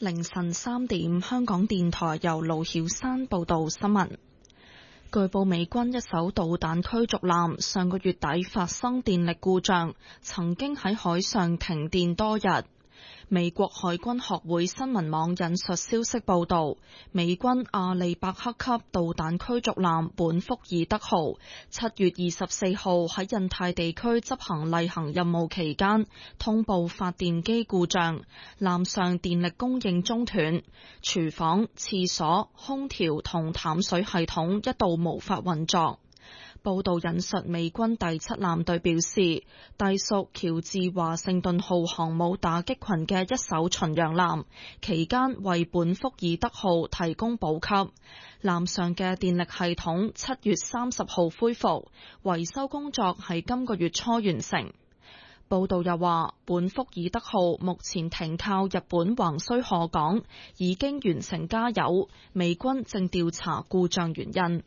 凌晨3點，香港電台由盧曉山報道新聞。據報美軍一艘導彈驅逐艦上個月底發生電力故障，曾經喺海上停電多日。美國海軍學會新聞網引述消息報道，美軍阿利伯克級導彈驅逐艦本福爾德號7月24號喺印太地區執行例行任務期間，通報發電機故障，艦上電力供應中斷，廚房、廁所、空調同淡水系統一度無法運作。報道引述美軍第7艦隊表示，隸屬喬治華盛頓號航母打擊群嘅一艘巡洋艦，期間為本福爾德號提供補給。艦上嘅電力系統7月30號恢復，維修工作喺今個月初完成。報道又話，本福爾德號目前停靠日本橫須賀港，已經完成加油，美軍正調查故障原因。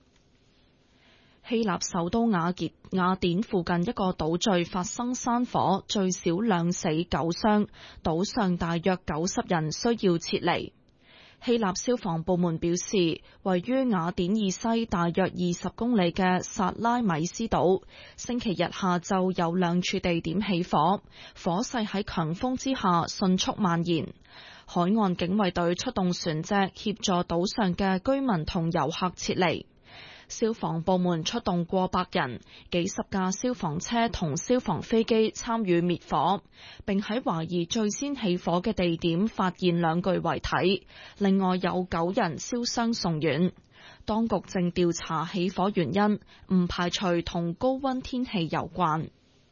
希臘首都雅典附近一個島嶼發生山火，最少2死9傷，島上大約90人需要撤離。希臘消防部門表示，位於雅典以西大約20公里嘅薩拉米斯島，星期日下晝有2處地點起火，火勢喺強風之下迅速蔓延。海岸警衛隊出動船隻協助島上嘅居民同遊客撤離。消防部門出動過百人，幾十架消防車同消防飛機參與滅火，並喺懷疑最先起火嘅地點發現2具遺體，另外有9人燒傷送院。當局正調查起火原因，唔排除同高溫天氣有關。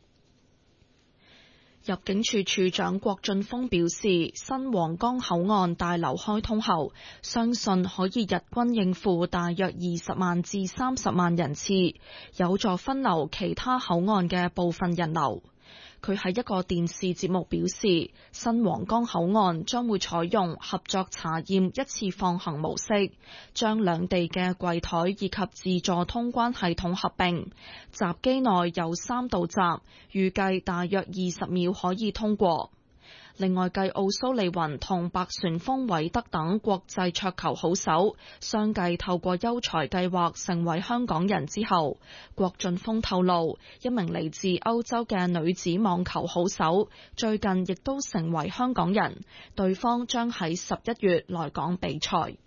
入境處處長郭俊峰表示，新皇崗口岸大樓開通後，相信可以日均應付大約20萬至30萬人次，有助分流其他口岸嘅部分人流。佢喺一個電視節目表示，新皇崗口岸將會採用合作查驗一次放行模式，將兩地嘅櫃台以及自助通關系統合併，閘機內有3道閘，預計大約20秒可以通過。另外，繼奧蘇利雲同白旋風韋德等國際桌球好手相繼透過優才計劃成為香港人之後，郭俊峰透露，一名嚟自歐洲嘅女子網球好手最近亦都成為香港人，對方將喺11月來港比賽。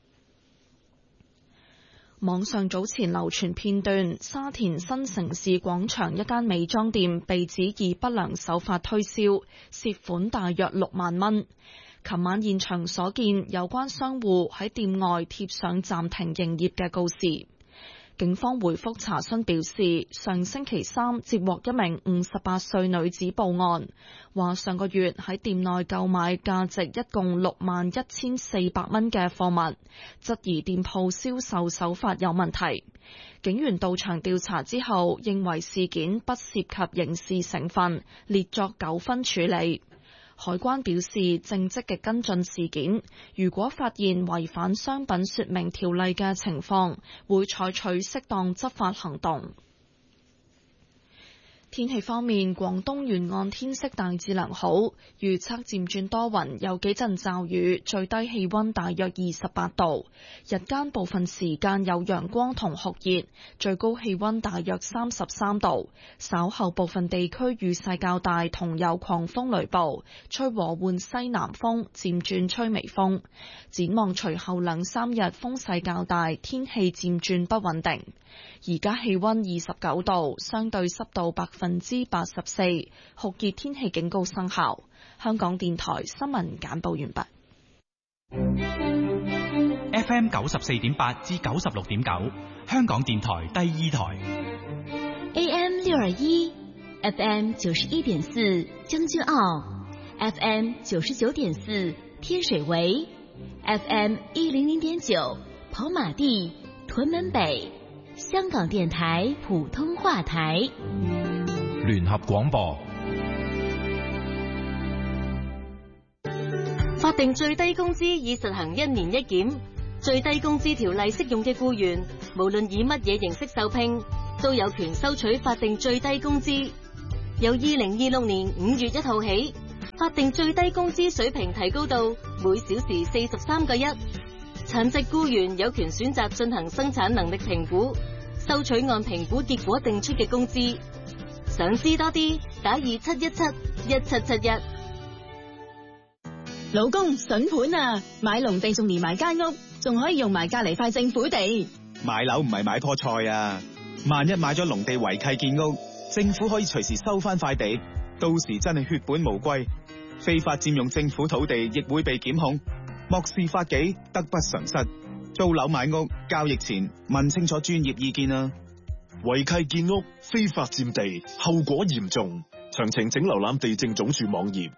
網上早前流傳片段，沙田新城市廣場一間美妝店被指以不良手法推銷，涉款大約6萬蚊。琴晚現場所見，有關商戶喺店外貼上暫停營業嘅告示。警方回覆查詢表示，上星期3接獲一名58歲女子報案，話上個月喺店內購買價值一共61,400蚊嘅貨物，質疑店鋪銷售手法有問題。警員到場調查之後，認為事件不涉及刑事成分，列作糾紛處理。海關表示正積極跟進事件，如果發現違反商品說明條例嘅情況，會採取適當執法行動。天氣方面，廣東沿岸天色大致良好，預測漸轉多雲，有幾陣驟雨，最低氣溫大約28度，日間部分時間有陽光同酷熱，最高氣溫大約33度。稍後部分地區雨勢較大，同有狂風雷暴，吹和緩西南風，漸轉吹微風。展望隨後2-3日風勢較大，天氣漸轉不穩定。而家氣溫29度，相對濕度84%，酷熱天氣警告生效。香港電台新聞簡報完畢。 FM 94.8至96.9，香港電台第2台。 AM 621 FM 91.4將軍澳 FM 99.4天水圍 FM 100.9跑馬地屯門北，香港電台普通話台。 聯合廣播。 法定最低工資已實行1年1檢，最低工資條例適用嘅僱員，無論以乜嘢形式受聘，都有權收取法定最低工資。由2026年5月1號起， 法定最低工資水平提高到每小時43.1，殘疾僱員有權選擇進行生產能力評估，收取按評估結果定出嘅工資。想知多啲，打27171771。 老公筍盤啊，買農地仲連埋間屋，仲可以用埋隔籬塊政府地。 買樓唔係買棵菜啊，萬一買咗農地違契建屋，政府可以隨時收翻塊地，到時真係血本無歸。非法佔用政府土地亦會被檢控，漠視法紀，得不償失。租樓買屋交易前問清楚專業意見啊！ 違契建屋、非法佔地，後果嚴重。詳情請瀏覽地政總署網頁。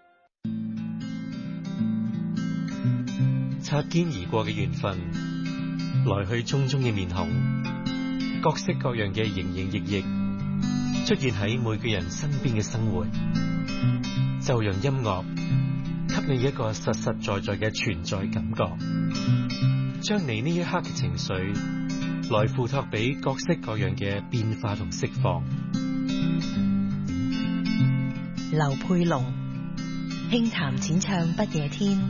擦肩而過嘅緣分，來去匆匆嘅面孔，各式各樣嘅營營役役，出現喺每個人身邊嘅生活，就讓音樂給你一個實實在在嘅存在感覺，將你呢一刻嘅情緒來付託俾各式各樣嘅變化同釋放。 劉佩龍輕談淺唱不夜天。